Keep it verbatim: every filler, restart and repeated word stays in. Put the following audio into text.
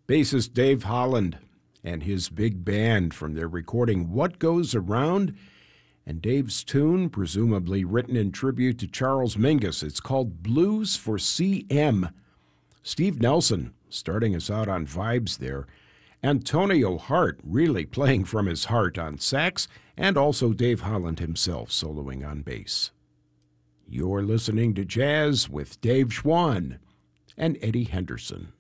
Bassist Dave Holland and his big band from their recording What Goes Around, and Dave's tune, presumably written in tribute to Charles Mingus. It's called Blues for C M. Steve Nelson starting us out on vibes there. Antonio Hart really playing from his heart on sax, and also Dave Holland himself soloing on bass. You're listening to Jazz with Dave Schwann and Eddie Henderson.